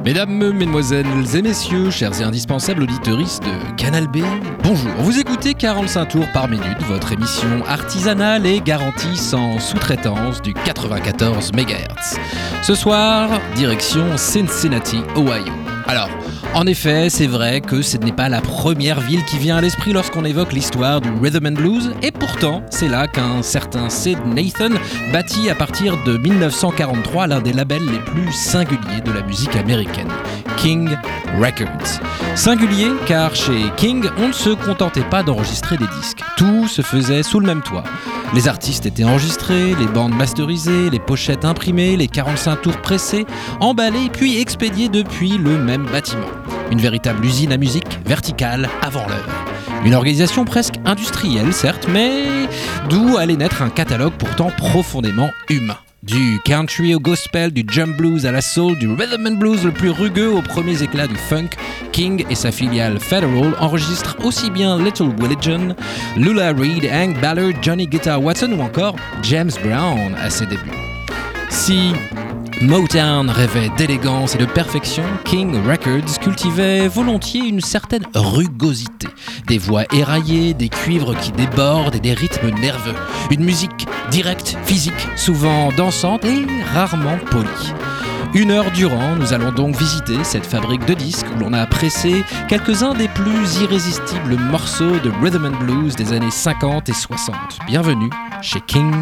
Mesdames, mesdemoiselles et messieurs, chers et indispensables auditeuristes de Canal B, bonjour. Vous écoutez 45 tours par minute, votre émission artisanale et garantie sans sous-traitance du 94 MHz. Ce soir, direction Cincinnati, Ohio. Alors, en effet, c'est vrai que ce n'est pas la première ville qui vient à l'esprit lorsqu'on évoque l'histoire du rhythm and blues, et pourtant, c'est là qu'un certain Sid Nathan bâtit à partir de 1943 l'un des labels les plus singuliers de la musique américaine, King Records. Singulier car chez King, on ne se contentait pas d'enregistrer des disques, tout se faisait sous le même toit. Les artistes étaient enregistrés, les bandes masterisées, les pochettes imprimées, les 45 tours pressés, emballés puis expédiés depuis le même bâtiment. Une véritable usine à musique verticale avant l'heure. Une organisation presque industrielle, certes, mais d'où allait naître un catalogue pourtant profondément humain. Du country au gospel, du jump blues à la soul, du rhythm and blues le plus rugueux aux premiers éclats du funk, King et sa filiale Federal enregistrent aussi bien Little Willie John, Lula Reed, Hank Ballard, Johnny Guitar Watson ou encore James Brown à ses débuts. Si Motown rêvait d'élégance et de perfection, King Records cultivait volontiers une certaine rugosité. Des voix éraillées, des cuivres qui débordent et des rythmes nerveux. Une musique directe, physique, souvent dansante et rarement polie. 1 heure durant, nous allons donc visiter cette fabrique de disques où l'on a pressé quelques-uns des plus irrésistibles morceaux de rhythm and blues des années 50 et 60. Bienvenue chez King